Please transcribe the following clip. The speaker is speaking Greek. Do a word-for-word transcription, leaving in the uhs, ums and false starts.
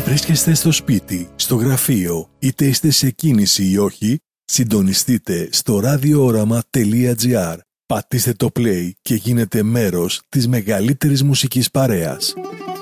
Βρίσκεστε στο σπίτι, στο γραφείο, είτε είστε σε κίνηση ή όχι, συντονιστείτε στο ραδιόοραμα τελεία τζι άρ. Πατήστε το play και γίνετε μέρος της μεγαλύτερης μουσικής παρέας.